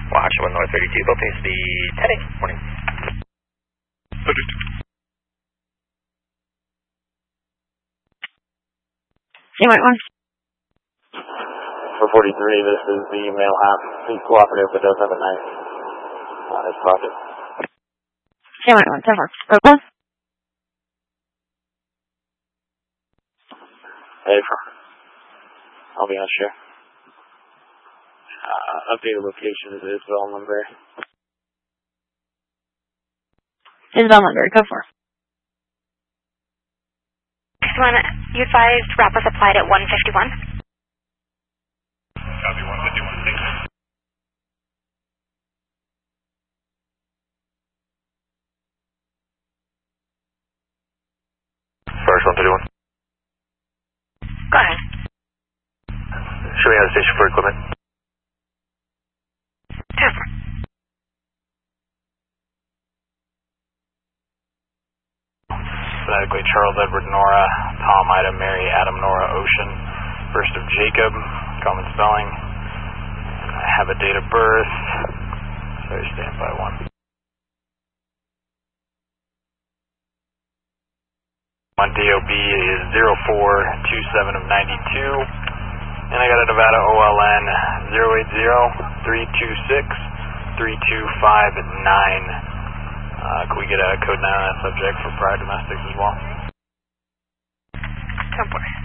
Watch 1 North 32, building speed 10 morning. You might want. For 43, this is the male half. Please cooperative, but does have a knife on his pocket. You might want 10-4. Hey, I'll be on share. Updated location is Isabel number. Isabel number, go for it. You advised Rapid applied at 151. Copy 151, thank you. First 131. Go ahead. Showing out the station for equipment. 10-4. Phonetically, Charles Edward Nora, Tom Ida Mary Adam Nora Ocean, first of Jacob, common spelling. I have a date of birth. Sorry, stand by 1. 1 DOB is 0427 of 92. And I got a Nevada OLN 080-326-3259. Can we get a code 9 on that subject for prior domestics as well? 10-4.